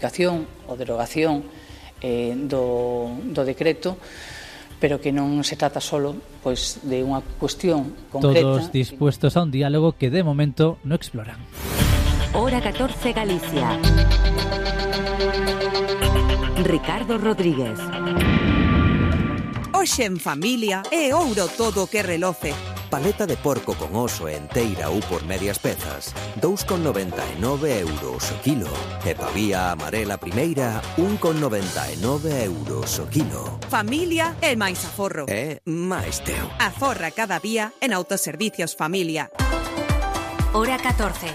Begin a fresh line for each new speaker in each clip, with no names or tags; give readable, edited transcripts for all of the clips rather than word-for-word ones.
O derogación do decreto, pero que non se trata solo pois de unha cuestión concreta.
Todos dispuestos a un diálogo que de momento no exploran.
Hora 14 Galicia. Ricardo Rodríguez.
Hoxe en familia é ouro todo que reloce.
Paleta de porco con oso enteira ou por medias pezas, 2,99 euros o kilo. E pavía amarela primeira, 1,99 euros o kilo.
Familia é máis aforro.
É máis teu.
Aforra cada día en Autoservicios Familia.
Hora 14.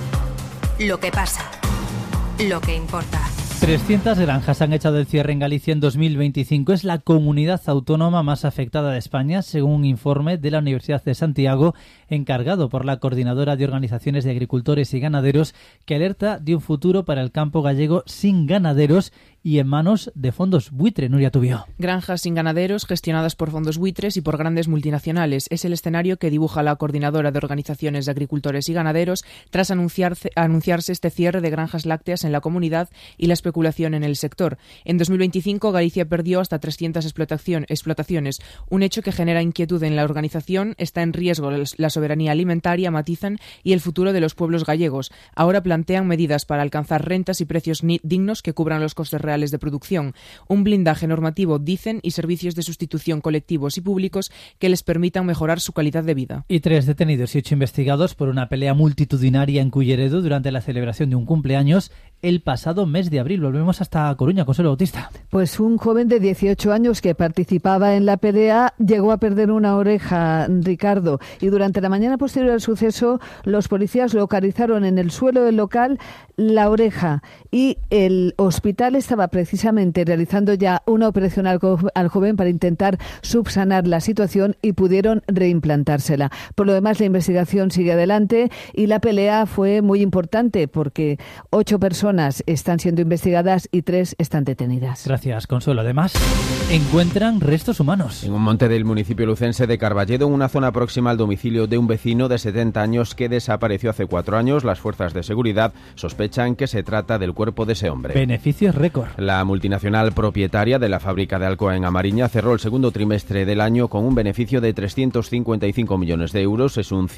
Lo que pasa. Lo que importa.
300 granjas han echado el cierre en Galicia en 2025. Es la comunidad autónoma más afectada de España, según un informe de la Universidad de Santiago, encargado por la Coordinadora de Organizaciones de Agricultores y Ganaderos, que alerta de un futuro para el campo gallego sin ganaderos y en manos de fondos buitre. Nuria Tubio.
Granjas sin ganaderos gestionadas por fondos buitres y por grandes multinacionales. Es el escenario que dibuja la Coordinadora de Organizaciones de Agricultores y Ganaderos tras anunciarse este cierre de granjas lácteas en la comunidad y la especulación en el sector. En 2025 Galicia perdió hasta 300 explotaciones, un hecho que genera inquietud en la organización. Está en riesgo la soberanía alimentaria, matizan, y el futuro de los pueblos gallegos. Ahora plantean medidas para alcanzar rentas y precios dignos que cubran los costes reales de producción, un blindaje normativo, dicen, y servicios de sustitución colectivos y públicos que les permitan mejorar su calidad de vida.
Y 3 detenidos y 8 investigados por una pelea multitudinaria en Culleredo durante la celebración de un cumpleaños el pasado mes de abril. Volvemos hasta Coruña, Consuelo Bautista.
Pues un joven de 18 años que participaba en la pelea llegó a perder una oreja, Ricardo, y durante la mañana posterior al suceso los policías localizaron en el suelo del local la oreja y el hospital estaba precisamente realizando ya una operación al joven para intentar subsanar la situación y pudieron reimplantársela. Por lo demás, la investigación sigue adelante y la pelea fue muy importante porque 8 personas están siendo investigadas y 3 están detenidas.
Gracias, Consuelo. Además, encuentran restos humanos.
En un monte del municipio lucense de Carballedo, en una zona próxima al domicilio de un vecino de 70 años que desapareció hace 4 años, las fuerzas de seguridad sospechan que se trata del cuerpo de ese hombre.
Beneficios récord.
La multinacional propietaria de la fábrica de Alcoa en Amariña cerró el segundo trimestre del año con un beneficio de 355 millones de euros. Es un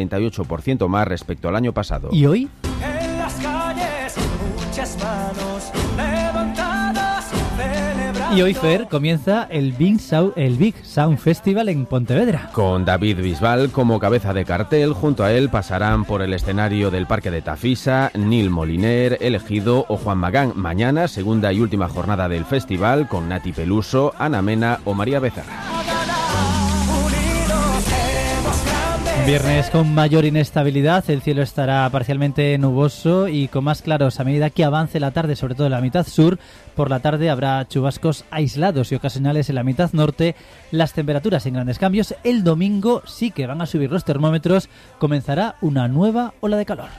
148% más respecto al año pasado.
¿Y hoy?
En las calles, muchas manos levantadas, celebrando.
Y hoy, Fer, comienza el Big Sound Festival en Pontevedra.
Con David Bisbal como cabeza de cartel, junto a él pasarán por el escenario del Parque de Tafisa, Nil Moliner, El Ejido o Juan Magán. Mañana, segunda y última jornada del festival, con Nati Peluso, Ana Mena o María Becerra.
Viernes con mayor inestabilidad, el cielo estará parcialmente nuboso y con más claros a medida que avance la tarde, sobre todo en la mitad sur. Por la tarde habrá chubascos aislados y ocasionales en la mitad norte. Las temperaturas sin grandes cambios. El domingo sí que van a subir los termómetros. Comenzará una nueva ola de calor.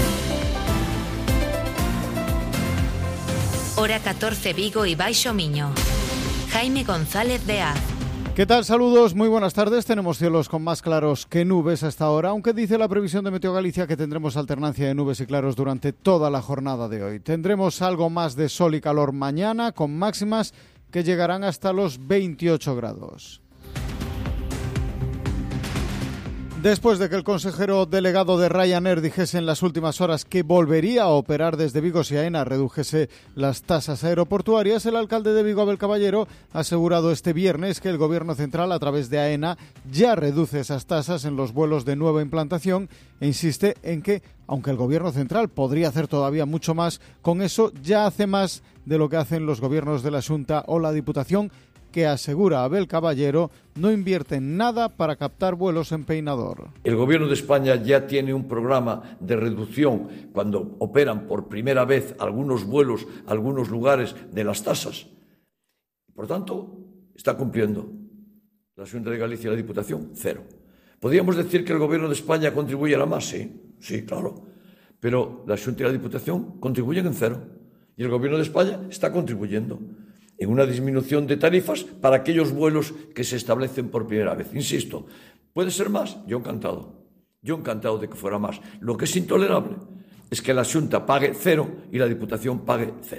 Hora 14 Vigo y Baixo Miño. Jaime González de Az.
¿Qué tal? Saludos, muy buenas tardes. Tenemos cielos con más claros que nubes hasta ahora, aunque dice la previsión de Meteo Galicia que tendremos alternancia de nubes y claros durante toda la jornada de hoy. Tendremos algo más de sol y calor mañana, con máximas que llegarán hasta los 28 grados. Después de que el consejero delegado de Ryanair dijese en las últimas horas que volvería a operar desde Vigo si AENA redujese las tasas aeroportuarias, el alcalde de Vigo, Abel Caballero, ha asegurado este viernes que el Gobierno central, a través de AENA, ya reduce esas tasas en los vuelos de nueva implantación e insiste en que, aunque el Gobierno central podría hacer todavía mucho más, con eso ya hace más de lo que hacen los gobiernos de la Xunta o la Diputación, que asegura Abel Caballero no invierte en nada para captar vuelos en Peinador.
El Gobierno de España ya tiene un programa de reducción cuando operan por primera vez algunos vuelos, algunos lugares de las tasas. Por tanto, está cumpliendo. La Xunta de Galicia y la Diputación, 0. ¿Podríamos decir que el Gobierno de España contribuyera más? Sí, claro. Pero la Xunta y la Diputación contribuyen en 0. Y el Gobierno de España está contribuyendo en una disminución de tarifas para aquellos vuelos que se establecen por primera vez. Insisto, ¿puede ser más? Yo encantado de que fuera más. Lo que es intolerable es que la Xunta pague cero y la Diputación pague cero.